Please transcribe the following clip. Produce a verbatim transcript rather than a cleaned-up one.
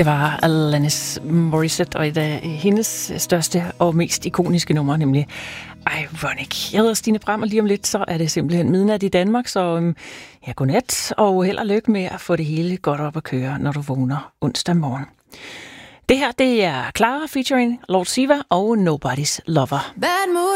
Det var Alanis Morissette, og et af hendes største og mest ikoniske numre, nemlig Ironic. Jeg hedder Stine Bram, og lige om lidt, så er det simpelthen midnat i Danmark, så ja, godnat, og held og lykke med at få det hele godt op at køre, når du vågner onsdag morgen. Det her, det er Clara featuring Lord Siva og Nobody's Lover.